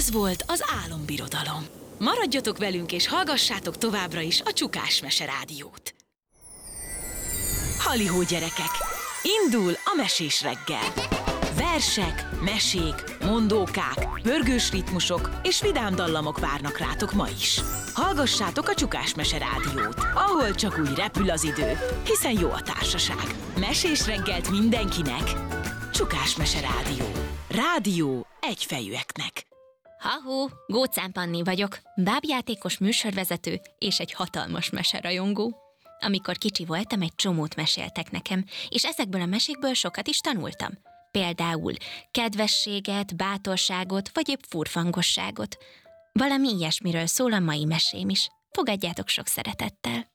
Ez volt az Álombirodalom. Maradjatok velünk és hallgassátok továbbra is a Csukás Mese Rádiót. Halihó gyerekek! Indul a mesés reggel! Versek, mesék, mondókák, pörgős ritmusok és vidám dallamok várnak rátok ma is. Hallgassátok a Csukás Mese Rádiót, ahol csak úgy repül az idő, hiszen jó a társaság. Mesés reggelt mindenkinek! Csukás Mese Rádió. Rádió egyfejűeknek. Ha-hó, Gócán Panni vagyok, bábjátékos műsorvezető és egy hatalmas meserajongó. Amikor kicsi voltam, egy csomót meséltek nekem, és ezekből a mesékből sokat is tanultam. Például kedvességet, bátorságot, vagy épp furfangosságot. Valami ilyesmiről szól a mai mesém is. Fogadjátok sok szeretettel.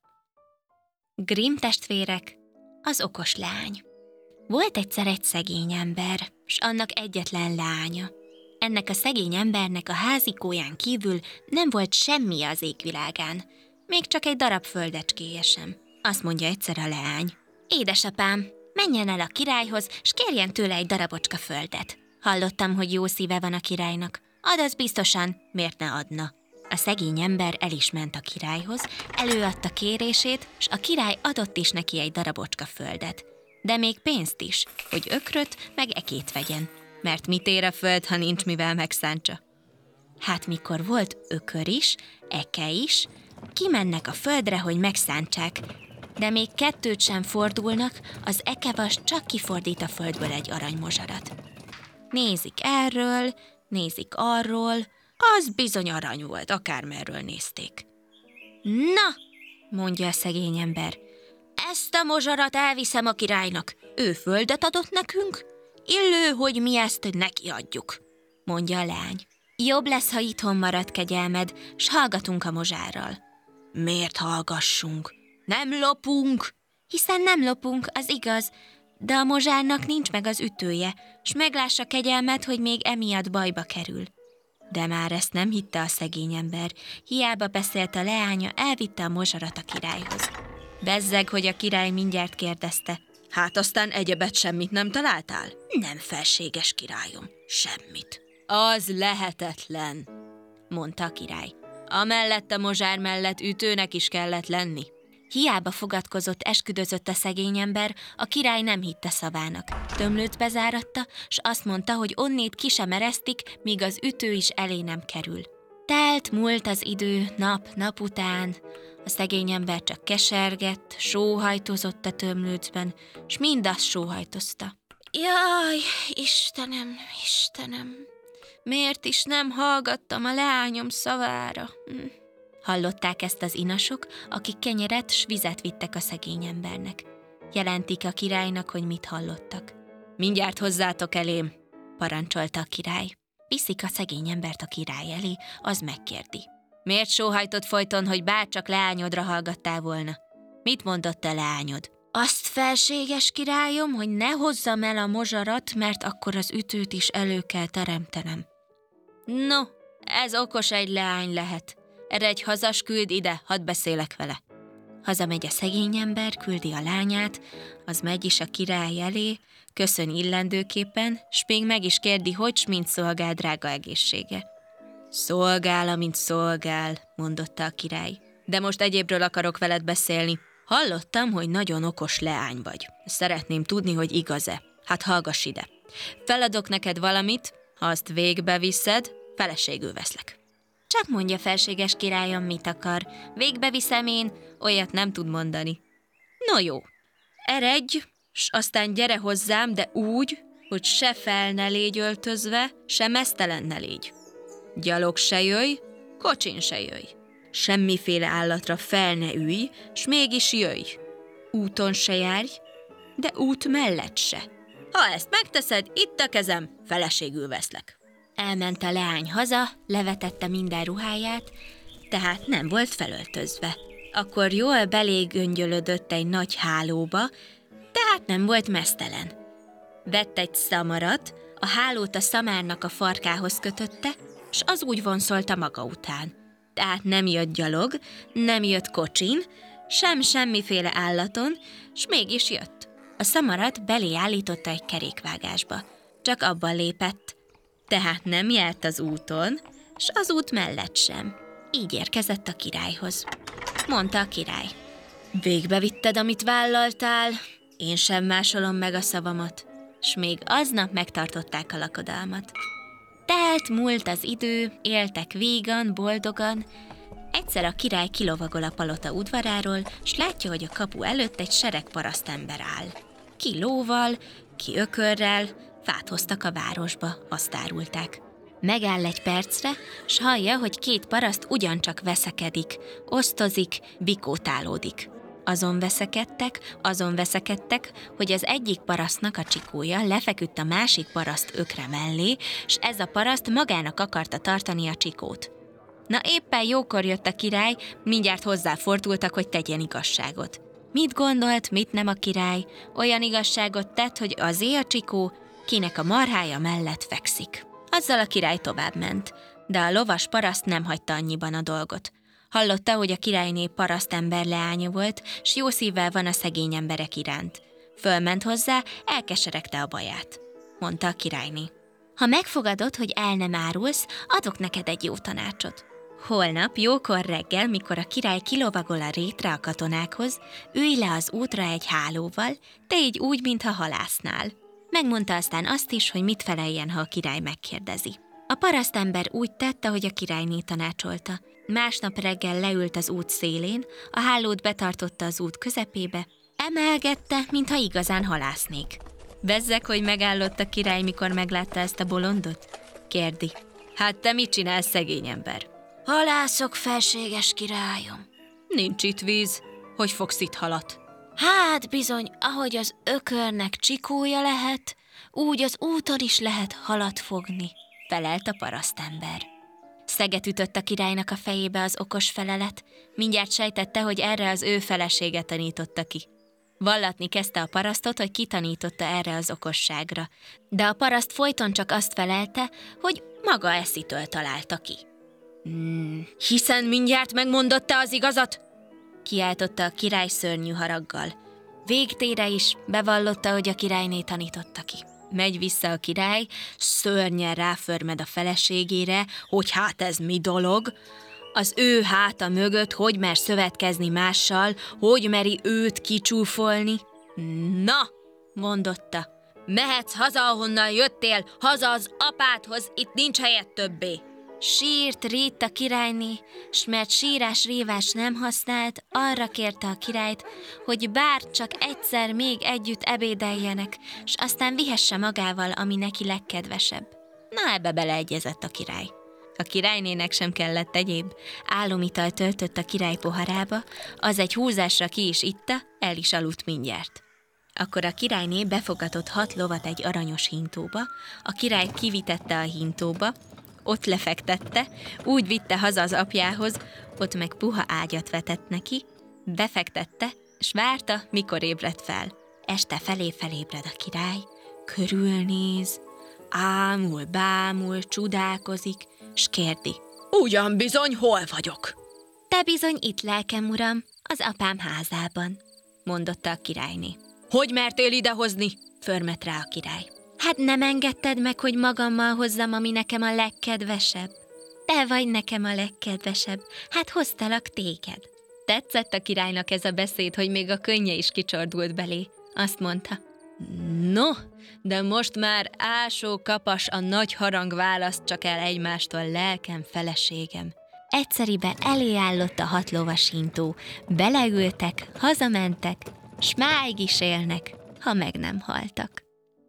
Grimm testvérek, az okos lány. Volt egyszer egy szegény ember, s annak egyetlen lánya. Ennek a szegény embernek a házikóján kívül nem volt semmi az égvilágán, még csak egy darab földecskéje sem. Azt mondja egyszer a leány: édesapám, menjen el a királyhoz, s kérjen tőle egy darabocska földet. Hallottam, hogy jó szíve van a királynak. Ad az biztosan, miért ne adna? A szegény ember el is ment a királyhoz, előadta kérését, s a király adott is neki egy darabocska földet. De még pénzt is, hogy ökröt meg ekét vegyen, mert mit ér a föld, ha nincs mivel megszántsa. Hát mikor volt ökör is, eke is, kimennek a földre, hogy megszántsák, de még kettőt sem fordulnak, az ekevas csak kifordít a földből egy aranymozsarat. Nézik erről, nézik arról, az bizony arany volt, akármerről nézték. Na, mondja a szegény ember, ezt a mozsarat elviszem a királynak, ő földet adott nekünk, illő, hogy mi ezt neki adjuk, mondja a lány. Jobb lesz, ha itthon marad kegyelmed, s hallgatunk a mozsárral. Miért hallgassunk? Nem lopunk! Hiszen nem lopunk, az igaz, de a mozsárnak nincs meg az ütője, s meglássa kegyelmet, hogy még emiatt bajba kerül. De már ezt nem hitte a szegény ember, hiába beszélt a leánya, elvitte a mozsarat a királyhoz. Bezzeg, hogy a király mindjárt kérdezte: hát aztán egyebet semmit nem találtál? Nem, felséges királyom, semmit. Az lehetetlen, mondta a király. Amellett a mozsár mellett ütőnek is kellett lenni. Hiába fogadkozott, esküdözött a szegény ember, a király nem hitte szavának. Tömlőt bezáratta, s azt mondta, hogy onnét ki sem eresztik, míg az ütő is elé nem kerül. Telt, múlt az idő, nap után. A szegény ember csak kesergett, sóhajtozott a tömlőcben, s mindazt sóhajtozta. Jaj, Istenem, miért is nem hallgattam a leányom szavára? Hallották ezt az inasok, akik kenyeret s vizet vittek a szegény embernek. Jelentik a királynak, hogy mit hallottak. Mindjárt hozzátok elém, parancsolta a király. Viszik a szegény embert a király elé, az megkérdi. Miért sóhajtott folyton, hogy bárcsak leányodra hallgattál volna? Mit mondott a leányod? Azt, felséges királyom, hogy ne hozzam el a mozsarat, mert akkor az ütőt is elő kell teremtenem. No, ez okos egy leány lehet. Eredj haza, s küld ide, hadd beszélek vele. Hazamegy a szegény ember, küldi a lányát, az megy is a király elé, köszön illendőképpen, s még meg is kérdi, hogy s mint szolgál drága egészsége. Szolgál, amint szolgál, mondotta a király. De most egyébről akarok veled beszélni. Hallottam, hogy nagyon okos leány vagy. Szeretném tudni, hogy igaz-e. Hát hallgass ide. Feladok neked valamit, ha azt végbe viszed, feleségül veszlek. Csak mondja, felséges királyom, mit akar. Végbe viszem én, olyat nem tud mondani. No jó, eredj, s aztán gyere hozzám, de úgy, hogy se fel ne légy öltözve, se meztelen ne légy. Gyalog se jöjj, kocsin se jöjj. Semmiféle állatra fel ne ülj, s mégis jöjj. Úton se járj, de út mellett se. Ha ezt megteszed, itt a kezem, feleségül veszlek. Elment a leány haza, levetette minden ruháját, tehát nem volt felöltözve. Akkor jól belégöngyölödött egy nagy hálóba, tehát nem volt meztelen. Vett egy szamarat, a hálót a szamárnak a farkához kötötte, s az úgy vonszolta maga után. Tehát nem jött gyalog, nem jött kocsin, semmiféle állaton, s mégis jött. A szamarat belé állította egy kerékvágásba. Csak abban lépett. Tehát nem járt az úton, s az út mellett sem. Így érkezett a királyhoz. Mondta a király: végbevitted, amit vállaltál, én sem másolom meg a szavamat. S még aznap megtartották a lakodalmat. Telt múlt az idő, éltek vígan, boldogan. Egyszer a király kilovagol a palota udvaráról, s látja, hogy a kapu előtt egy sereg parasztember áll. Ki lóval, ki ökörrel, fát hoztak a városba, azt árulták. Megáll egy percre, s hallja, hogy két paraszt ugyancsak veszekedik, osztozik, bikótálódik. Azon veszekedtek, hogy az egyik parasztnak a csikója lefeküdt a másik paraszt ökre mellé, s ez a paraszt magának akarta tartani a csikót. Na éppen jókor jött a király, mindjárt hozzáfordultak, hogy tegyen igazságot. Mit gondolt, mit nem a király? Olyan igazságot tett, hogy azé a csikó, kinek a marhája mellett fekszik. Azzal a király továbbment, de a lovas paraszt nem hagyta annyiban a dolgot. Hallotta, hogy a királyné parasztember leánya volt, s jó szívvel van a szegény emberek iránt. Fölment hozzá, elkeseregte a baját. Mondta a királyné: ha megfogadod, hogy el nem árulsz, adok neked egy jó tanácsot. Holnap, jókor reggel, mikor a király kilovagol a rétre a katonákhoz, ülj le az útra egy hálóval, tégy úgy, mintha halásznál. Megmondta aztán azt is, hogy mit feleljen, ha a király megkérdezi. A parasztember úgy tett, ahogy a királyné tanácsolta. Másnap reggel leült az út szélén, a hálót betartotta az út közepébe, emelgette, mintha igazán halásznék. Bezzeg, hogy megállott a király, mikor meglátta ezt a bolondot? Kérdi: hát te mit csinálsz, szegény ember? Halászok, felséges királyom. Nincs itt víz, hogy fogsz itt halat? Hát bizony, ahogy az ökörnek csikója lehet, úgy az úton is lehet halat fogni, felelt a parasztember. Szeget ütött a királynak a fejébe az okos felelet, mindjárt sejtette, hogy erre az ő felesége tanította ki. Vallatni kezdte a parasztot, hogy kitanította erre az okosságra, de a paraszt folyton csak azt felelte, hogy maga Eszitől találta ki. Hiszen mindjárt megmondotta az igazat? Kiáltotta a király szörnyű haraggal. Végtére is bevallotta, hogy a királyné tanította ki. Megy vissza a király, szörnyen ráförmed a feleségére, hogy hát ez mi dolog, az ő háta mögött hogy mer szövetkezni mással, hogy meri őt kicsúfolni. Na, mondotta, mehetsz haza, ahonnan jöttél, haza az apádhoz, itt nincs helyed többé. Sírt, rídt a királyné, s mert sírás-rívás nem használt, arra kérte a királyt, hogy bár csak egyszer még együtt ebédeljenek, s aztán vihesse magával, ami neki legkedvesebb. Na, ebbe beleegyezett a király. A királynének sem kellett egyéb. Álomital töltött a király poharába, az egy húzásra ki is itta, el is aludt mindjárt. Akkor a királyné befogatott 6 lovat egy aranyos hintóba, a király kivitette a hintóba, ott lefektette, úgy vitte haza az apjához, ott meg puha ágyat vetett neki, befektette, s várta, mikor ébredt fel. Este felé felébred a király, körülnéz, ámul, bámul, csodálkozik, s kérdi: ugyan bizony, hol vagyok? Te bizony itt, lelkem uram, az apám házában, mondotta a királyné. Hogy mertél idehozni? Förmet rá a király. Hát nem engedted meg, hogy magammal hozzam, ami nekem a legkedvesebb? Te vagy nekem a legkedvesebb, hát hoztalak téged. Tetszett a királynak ez a beszéd, hogy még a könnye is kicsordult belé. Azt mondta: no, de most már ásó kapas a nagy harang választ csak el egymástól, lelkem, feleségem. Egyszeriben elé állott a 6 lovas hintó, beleültek, hazamentek, s máig is élnek, ha meg nem haltak.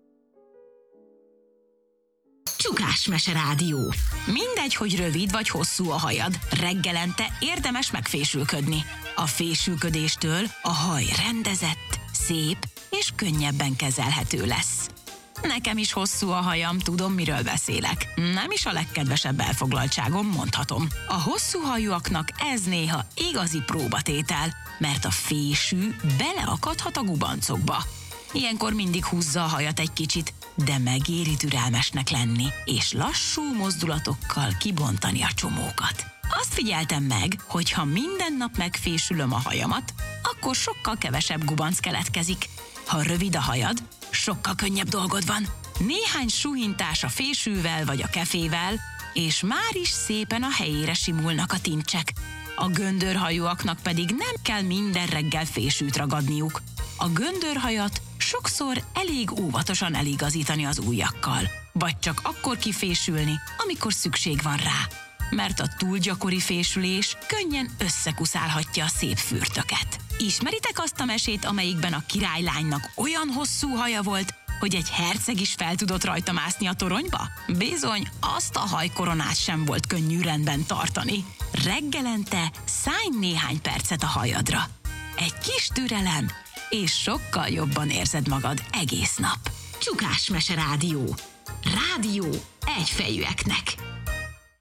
Csukás Mese Rádió. Mindegy, hogy rövid vagy hosszú a hajad, reggelente érdemes megfésülködni. A fésülködéstől a haj rendezett, szép és könnyebben kezelhető lesz. Nekem is hosszú a hajam, tudom, miről beszélek. Nem is a legkedvesebb elfoglaltságom, mondhatom. A hosszú hajúaknak ez néha igazi próbatétel, mert a fésű beleakadhat a gubancokba. Ilyenkor mindig húzza a hajat egy kicsit, de megéri türelmesnek lenni, és lassú mozdulatokkal kibontani a csomókat. Azt figyeltem meg, hogy ha minden nap megfésülöm a hajamat, akkor sokkal kevesebb gubanc keletkezik. Ha rövid a hajad, sokkal könnyebb dolgod van. Néhány suhintás a fésűvel vagy a kefével, és már is szépen a helyére simulnak a tincsek. A göndörhajúaknak pedig nem kell minden reggel fésűt ragadniuk. A göndörhajat sokszor elég óvatosan eligazítani az ujjakkal, vagy csak akkor kifésülni, amikor szükség van rá. Mert a túl gyakori fésülés könnyen összekuszálhatja a szép fürtöket. Ismeritek azt a mesét, amelyikben a királylánynak olyan hosszú haja volt, hogy egy herceg is fel tudott rajta mászni a toronyba? Bizony, azt a hajkoronát sem volt könnyű rendben tartani. Reggelente szállj néhány percet a hajadra. Egy kis türelem, és sokkal jobban érzed magad egész nap. Csukás Mese Rádió. Rádió egyfejűeknek.